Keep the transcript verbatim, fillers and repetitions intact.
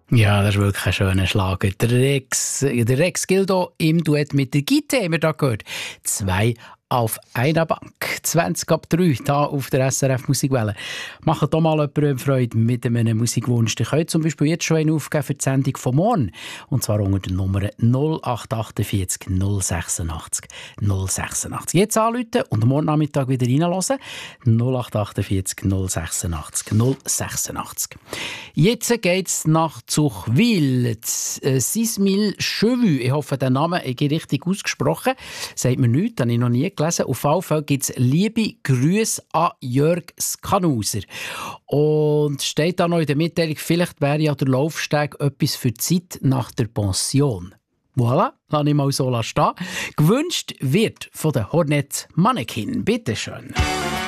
Ja, das ist wirklich ein schöner Schlager. Der Rex, der Rex Gildo im Duett mit der Gitte haben wir da gehört. Zwei auf einer Bank. zwanzig ab drei, hier auf der S R F Musikwelle. Macht doch mal jemandem Freude mit einem Musikwunsch. Ihr könnt zum Beispiel jetzt schon einen aufgeben für die Sendung von morgen. Und zwar unter der Nummer null acht vier acht null acht sechs null sechs acht. Jetzt anrufen und morgen Nachmittag wieder reinhören. null acht vier acht null sechs acht null sechs acht. Jetzt geht es nach Zuchwil. Sismil Cheveux. Ich hoffe, den Namen habe ich richtig ausgesprochen. Sagt mir nichts, habe ich noch nie gelesen. Auf jeden Fall gibt es liebe Grüße an Jörg Skanuser. Und steht da noch in der Mitteilung, vielleicht wäre ja der Laufsteg etwas für die Zeit nach der Pension. Voilà, lasse ich mal so stehen. Gewünscht wird von der Hornet Mannequin. Bitte schön.